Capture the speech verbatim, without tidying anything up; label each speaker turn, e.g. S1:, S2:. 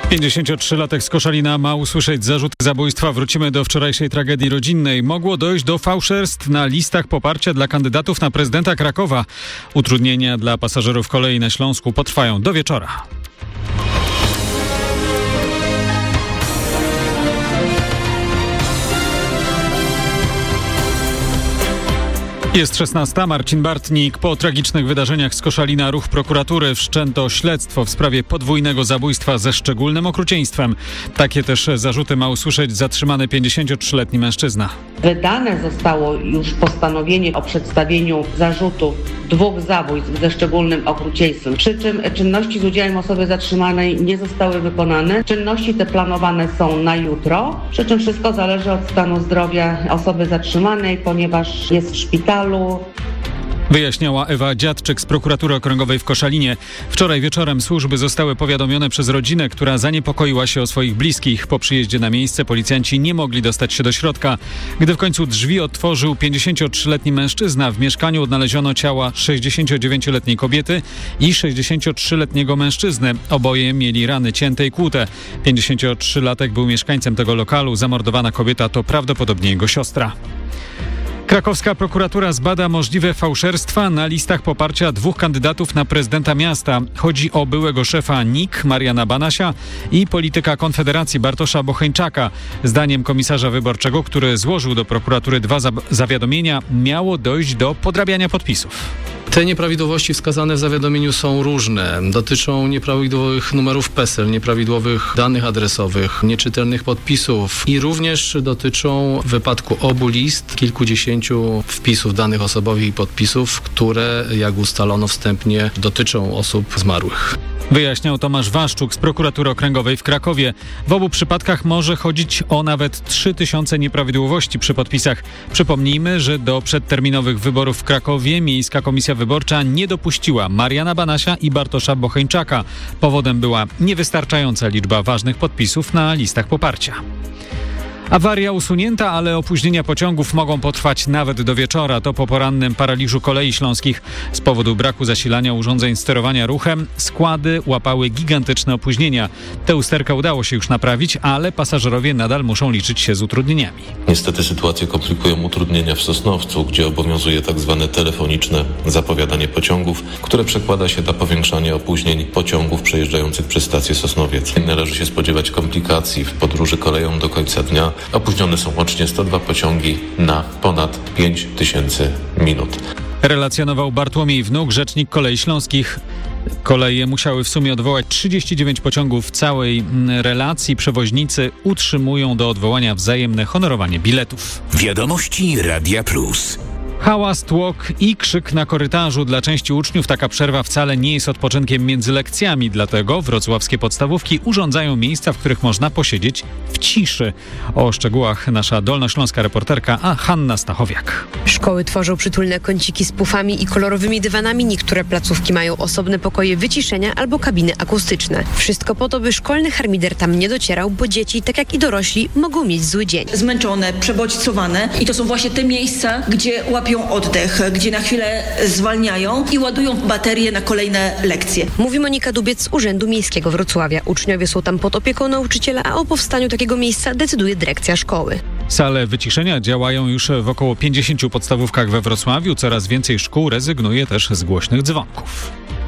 S1: pięćdziesięciotrzylatek z Koszalina ma usłyszeć zarzuty zabójstwa. Wrócimy do wczorajszej tragedii rodzinnej. Mogło dojść do fałszerstw na listach poparcia dla kandydatów na prezydenta Krakowa. Utrudnienia dla pasażerów kolei na Śląsku potrwają do wieczora. Jest szesnasta. Marcin Bartnik. Po tragicznych wydarzeniach z Koszalina ruch prokuratury wszczęto śledztwo w sprawie podwójnego zabójstwa ze szczególnym okrucieństwem. Takie też zarzuty ma usłyszeć zatrzymany pięćdziesięciotrzyletni mężczyzna.
S2: Wydane zostało już postanowienie o przedstawieniu zarzutów dwóch zabójstw ze szczególnym okrucieństwem, przy czym czynności z udziałem osoby zatrzymanej nie zostały wykonane. Czynności te planowane są na jutro, przy czym wszystko zależy od stanu zdrowia osoby zatrzymanej, ponieważ jest w szpitalu.
S1: Wyjaśniała Ewa Dziadczyk z Prokuratury Okręgowej w Koszalinie. Wczoraj wieczorem służby zostały powiadomione przez rodzinę, która zaniepokoiła się o swoich bliskich. Po przyjeździe na miejsce policjanci nie mogli dostać się do środka. Gdy w końcu drzwi otworzył pięćdziesięciotrzyletni mężczyzna, w mieszkaniu odnaleziono ciała sześćdziesięciodziewięcioletniej kobiety i sześćdziesięciotrzyletniego mężczyzny. Oboje mieli rany cięte i kłute. pięćdziesięciotrzylatek był mieszkańcem tego lokalu. Zamordowana kobieta to prawdopodobnie jego siostra. Krakowska prokuratura zbada możliwe fałszerstwa na listach poparcia dwóch kandydatów na prezydenta miasta. Chodzi o byłego szefa N I K Mariana Banasia i polityka Konfederacji Bartosza Bocheńczaka. Zdaniem komisarza wyborczego, który złożył do prokuratury dwa zawiadomienia, miało dojść do podrabiania podpisów.
S3: Te nieprawidłowości wskazane w zawiadomieniu są różne. Dotyczą nieprawidłowych numerów PESEL, nieprawidłowych danych adresowych, nieczytelnych podpisów i również dotyczą w wypadku obu list kilkudziesięciu wpisów danych osobowych i podpisów, które, jak ustalono wstępnie, dotyczą osób zmarłych.
S1: Wyjaśniał Tomasz Waszczuk z Prokuratury Okręgowej w Krakowie. W obu przypadkach może chodzić o nawet trzy tysiące nieprawidłowości przy podpisach. Przypomnijmy, że do przedterminowych wyborów w Krakowie Miejska Komisja Wyborcza nie dopuściła Mariana Banasia i Bartosza Bocheńczaka. Powodem była niewystarczająca liczba ważnych podpisów na listach poparcia. Awaria usunięta, ale opóźnienia pociągów mogą potrwać nawet do wieczora. To po porannym paraliżu kolei śląskich. Z powodu braku zasilania urządzeń sterowania ruchem składy łapały gigantyczne opóźnienia. Tę usterkę udało się już naprawić, ale pasażerowie nadal muszą liczyć się z utrudnieniami.
S4: Niestety sytuację komplikują utrudnienia w Sosnowcu, gdzie obowiązuje tak zwane telefoniczne zapowiadanie pociągów, które przekłada się na powiększanie opóźnień pociągów przejeżdżających przez stację Sosnowiec. Należy się spodziewać komplikacji w podróży koleją do końca dnia. Opóźnione są łącznie sto dwa pociągi na ponad pięć tysięcy minut.
S1: Relacjonował Bartłomiej Wnuk, rzecznik Kolei Śląskich. Koleje musiały w sumie odwołać trzydzieści dziewięć pociągów w całej relacji. Przewoźnicy utrzymują do odwołania wzajemne honorowanie biletów.
S5: Wiadomości Radia Plus.
S1: Hałas, tłok i krzyk na korytarzu. Dla części uczniów taka przerwa wcale nie jest odpoczynkiem między lekcjami. Dlatego wrocławskie podstawówki urządzają miejsca, w których można posiedzieć w ciszy. O szczegółach nasza dolnośląska reporterka a Hanna Stachowiak.
S6: Szkoły tworzą przytulne kąciki z pufami i kolorowymi dywanami. Niektóre placówki mają osobne pokoje wyciszenia albo kabiny akustyczne. Wszystko po to, by szkolny harmider tam nie docierał, bo dzieci, tak jak i dorośli, mogą mieć zły dzień.
S7: Zmęczone, przebodźcowane i to są właśnie te miejsca, gdzie łapią oddech, gdzie na chwilę zwalniają i ładują baterie na kolejne lekcje.
S6: Mówi Monika Dubiec z Urzędu Miejskiego Wrocławia. Uczniowie są tam pod opieką nauczyciela, a o powstaniu takiego miejsca decyduje dyrekcja szkoły.
S1: Sale wyciszenia działają już w około pięćdziesięciu podstawówkach we Wrocławiu. Coraz więcej szkół rezygnuje też z głośnych dzwonków.